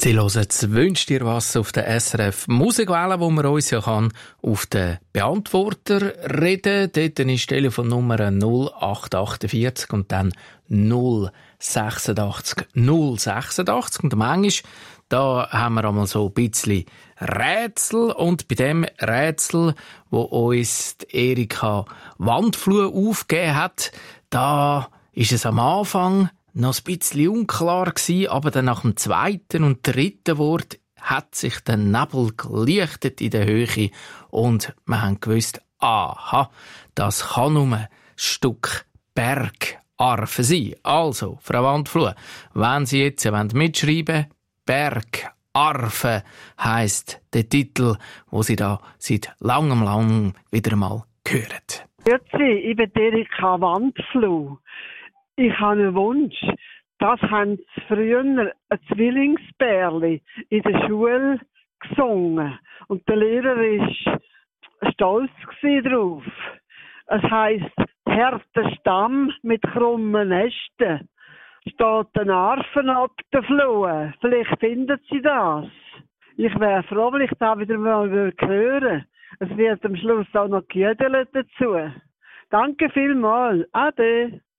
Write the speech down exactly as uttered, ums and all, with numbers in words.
Sie hören das «Wünscht dir was» auf der S R F Musikwelle, wo man uns ja kann auf den Beantworter reden. Dort ist die Telefonnummer null acht achtundvierzig und dann null sechsundachtzig null sechsundachtzig. Und manchmal, da haben wir einmal so ein bisschen Rätsel. Und bei dem Rätsel, wo uns die Erika Wandfluh aufgegeben hat, da ist es am Anfang noch ein bisschen unklar gewesen, aber dann nach dem zweiten und dritten Wort hat sich der Nebel gelichtet in der Höhe und wir haben gewusst, aha, das kann nur ein Stück Bergarfe sein. Also, Frau Wandfluh, wenn Sie jetzt mitschreiben wollen, Bergarfe heisst der Titel, wo Sie da seit langem, langem wieder mal hören. Grüezi, ich bin Erika Wandfluh. Ich habe einen Wunsch. Das haben früher ein Zwillingsbärli in der Schule gesungen. Und der Lehrer war stolz darauf. Es heisst, härter Stamm mit krummen Ästen. Steht ein Arfen ab der Flur. Vielleicht findet sie das. Ich wäre froh, wenn ich da wieder mal hören würde. Es wird am Schluss auch noch Gädel dazu. Danke vielmals. Ade.